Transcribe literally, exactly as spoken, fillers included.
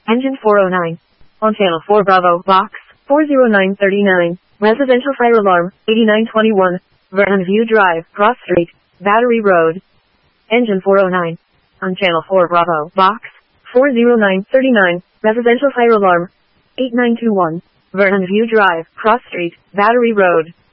Engine four oh nine. On channel four Bravo, box four oh nine thirty-nine. Residential fire alarm, eighty-nine twenty-one. Vernon View Drive, Cross Street, Battery Road. Engine four oh nine. On channel four Bravo, box four oh nine thirty-nine. Residential fire alarm, eighty-nine twenty-one. Vernon View Drive, Cross Street, Battery Road.